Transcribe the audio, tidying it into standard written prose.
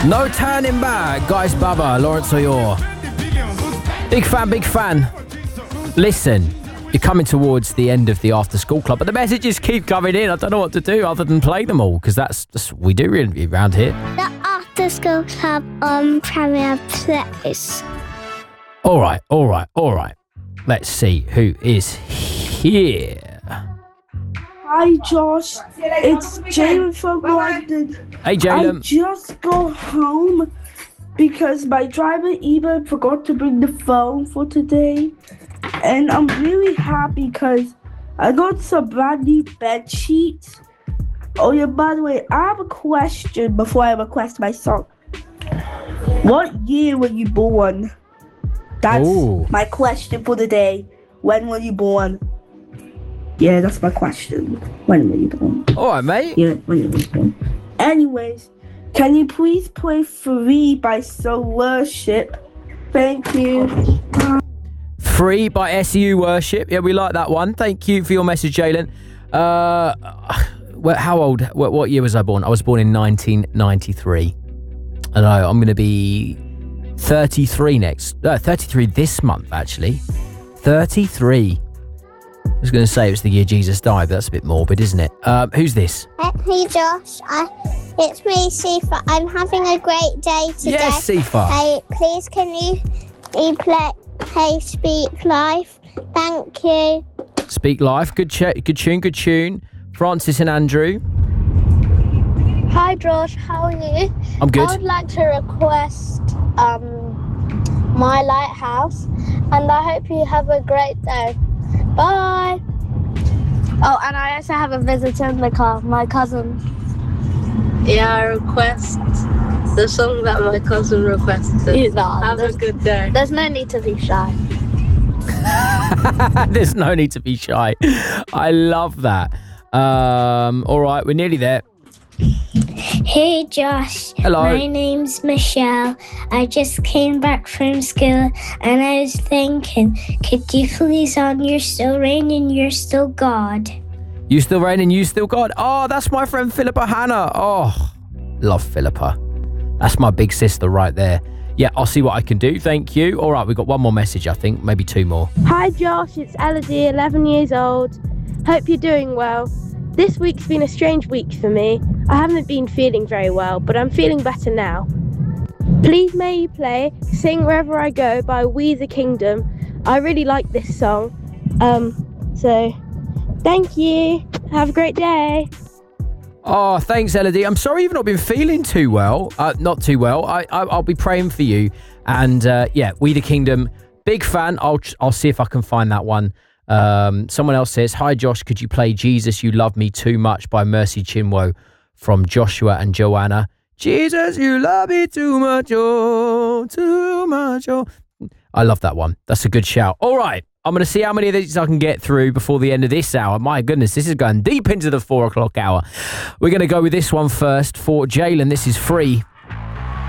No turning back. Guys Baba, Lawrence Oyor. Big fan. Listen, you're coming towards the end of the after school club, but the messages keep coming in. I don't know what to do other than play them all, because that's what we do really around here. The after school club on Premier Place. All right. Let's see who is here. Hi, Josh. It's Jalen from London. Hey, Jalen. I just got home because my driver even forgot to bring the phone for today. And I'm really happy because I got some brand new bed sheets. Oh, yeah, by the way, I have a question before I request my song. What year were you born? That's my question for the day. When were you born? Yeah, that's my question. When were you born? All right, mate. Yeah, when were you born? Anyways, can you please play Free by Soul Worship? Thank you. Free by SU Worship. Yeah, we like that one. Thank you for your message, Jalen. How old? What year was I born? I was born in 1993. I know, I'm going to be 33 33 this month, actually. 33. I was going to say it was the year Jesus died, but that's a bit morbid, isn't it? Who's this? Hey, Josh. It's me, Sifa. I'm having a great day today. Yes, Sifa. Hey, please can you play Speak Life? Thank you. Speak Life. Good tune. Francis and Andrew. Hi, Josh. How are you? I'm good. I would like to request My Lighthouse, and I hope you have a great day. Bye. Oh, and I also have a visitor in the car, my cousin. Yeah, I request the song that my cousin requested. Have a good day. There's no need to be shy. There's no need to be shy. I love that. All right, we're nearly there. Hey, Josh. Hello. My name's Michelle. I just came back from school and I was thinking, could you please on You're Still Reigning, You're Still God? You Still Reigning, You Still God. Oh, that's my friend Philippa Hannah. Oh, love Philippa. That's my big sister right there. Yeah, I'll see what I can do. Thank you. All right, we've got one more message, I think. Maybe two more. Hi, Josh. It's Elodie, 11 years old. Hope you're doing well. This week's been a strange week for me. I haven't been feeling very well, but I'm feeling better now. Please may you play Sing Wherever I Go by We the Kingdom. I really like this song. So thank you. Have a great day. Oh, thanks, Elodie. I'm sorry you've not been feeling too well. Not too well. I'll be praying for you. And yeah, We the Kingdom. Big fan. I'll see if I can find that one. Someone else says, hi Josh, could you play Jesus You Love Me Too Much by Mercy Chinwo from Joshua and Joanna. Jesus you love me too much, oh, too much, oh. I love that one. That's a good shout. All right, I'm going to see how many of these I can get through before the end of this hour. My goodness, this is going deep into the 4 o'clock hour. We're going to go with this one first for Jalen. This is Free.